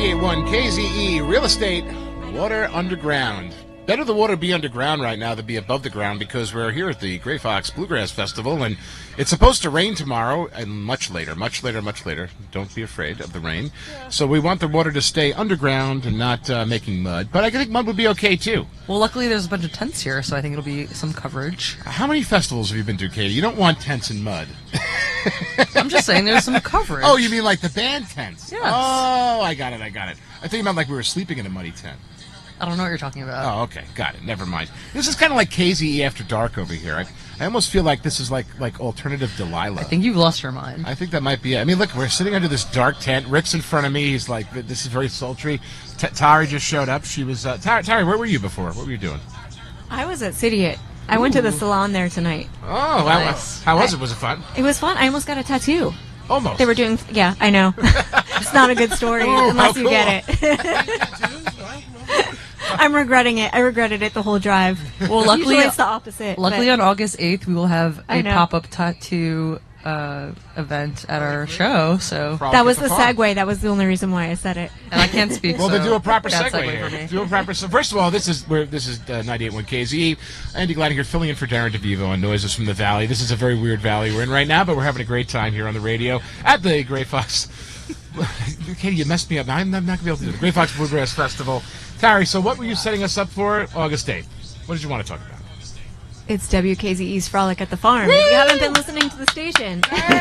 98.1 KZE Real Estate Water Underground. Better the water be underground right now than be above the ground, because we're here at the Gray Fox Bluegrass Festival, and it's supposed to rain tomorrow and much later. Don't be afraid of the rain. So we want the water to stay underground and not making mud. But I think mud would be okay, too. Well, luckily there's a bunch of tents here, so I think it'll be some coverage. How many festivals have you been to, Katie? You don't want tents in mud. I'm just saying there's some coverage. Oh, you mean like the band tents? Yes. Oh, I got it. I think you meant like we were sleeping in a muddy tent. I don't know what you're talking about. Oh, okay. Got it. Never mind. This is kind of like KZE After Dark over here. I almost feel like this is like alternative Delilah. I think you've lost your mind. I think that might be it. I mean, look, we're sitting under this dark tent. Rick's in front of me. He's like, this is very sultry. Tari just showed up. She was... Tari, where were you before? What were you doing? I was at City. I went to the salon there tonight. Oh, nice. How was it? Was it fun? It was fun. I almost got a tattoo. Almost. They were doing... Yeah, I know. It's not a good story unless you get it. I'm regretting it. I regretted it the whole drive. Well, luckily Usually it's the opposite. Luckily, on August 8th, we will have a know. pop-up tattoo event at our show. So That was the segue. That was the only reason why I said it. and I can't speak. Well, so then do a proper bad segue for here. me. Do a proper. So first of all, this is 98.1 KZE. Andy Gladden here, filling in for Darren DeVivo on Noises from the Valley. This is a very weird valley we're in right now, but we're having a great time here on the radio at the Gray Fox. Katie, you messed me up. I'm not going to be able to do the Gray Fox Bluegrass Festival. Tari, so what were you setting us up for August 8th? What did you want to talk about? It's WKZE's Frolic at the Farm. If you haven't been listening to the station.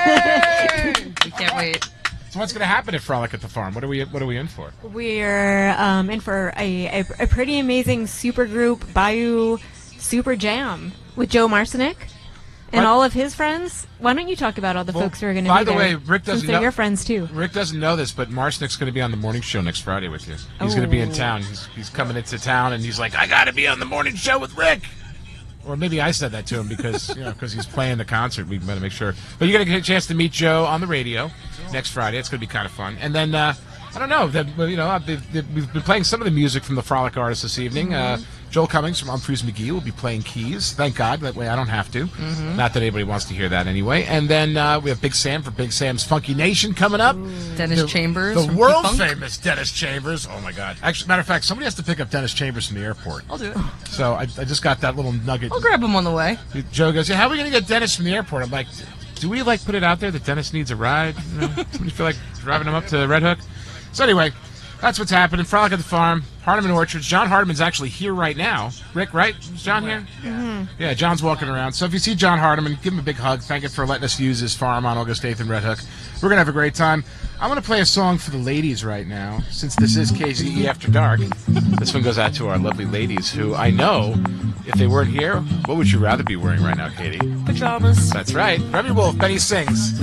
We can't wait. So what's going to happen at Frolic at the Farm? What are we in for? We're in for a pretty amazing super group, Bayou Super Jam, with Joe Marcinek and all of his friends. Why don't you talk about all the folks who are going to be there? By the way, Rick doesn't since they're know. your friends too. Rick doesn't know this, but Marcinek's going to be on the morning show next Friday with you. He's going to be in town. He's coming into town, and he's like, I got to be on the morning show with Rick. Or maybe I said that to him because he's playing the concert. We better make sure. But you're going to get a chance to meet Joe on the radio next Friday. It's going to be kind of fun. And then I don't know. We've been playing some of the music from the Frolic artists this evening. Joel Cummings from Humphreys McGee will be playing keys. Thank God. That way I don't have to. Not that anybody wants to hear that anyway. And then we have Big Sam for Big Sam's Funky Nation coming up. Dennis Chambers. The from world-famous Dennis Chambers. Oh, my God. Actually, matter of fact, somebody has to pick up Dennis Chambers from the airport. I'll do it. So I just got that little nugget. I'll grab him on the way. Joe goes, how are we going to get Dennis from the airport? I'm like, do we put it out there that Dennis needs a ride? Somebody feel like driving him up to Red Hook? So anyway, that's what's happening. Frolic at the Farm, Hardeman Orchards. John Hardeman's actually here right now. Rick, right? Is John here? Yeah, John's walking around. So if you see John Hardeman, give him a big hug. Thank him for letting us use his farm on August 8th in Red Hook. We're going to have a great time. I'm going to play a song for the ladies right now, since this is KZE After Dark. This one goes out to our lovely ladies, who I know, if they weren't here, what would you rather be wearing right now, Katie? Pajamas. That's right. Remy Wolf, Benny Sings.